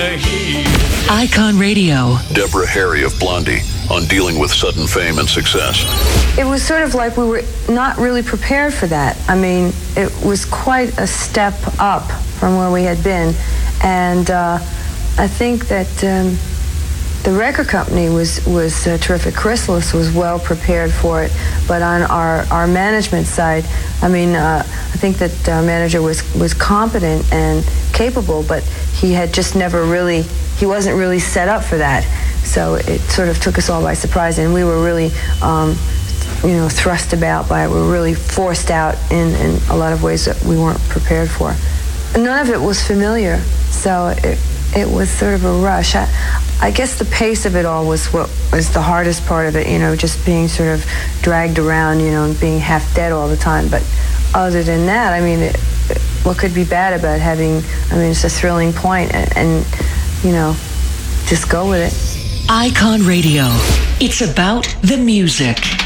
to heal. Icon Radio. Deborah Harry of Blondie on dealing with sudden fame and success. It was sort of like we were not really prepared for that. I mean, it was quite a step up from where we had been. And I think that the record company was terrific. Chrysalis was well prepared for it. But on our management side, I mean, I think that our manager was competent and capable, but he had just he wasn't really set up for that. So it sort of took us all by surprise, and we were really, thrust about by it. We were really forced out in a lot of ways that we weren't prepared for. None of it was familiar, so it was sort of a rush. I guess the pace of it all was what was the hardest part of it, just being sort of dragged around, and being half dead all the time. But other than that, I mean, what could be bad about it's a thrilling point, and just go with it. Icon Radio. It's about the music.